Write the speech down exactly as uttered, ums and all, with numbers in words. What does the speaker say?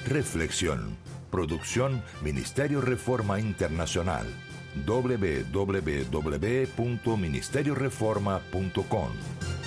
Reflexión. Producción Ministerio Reforma Internacional. doble u doble u doble u punto ministerio reforma punto com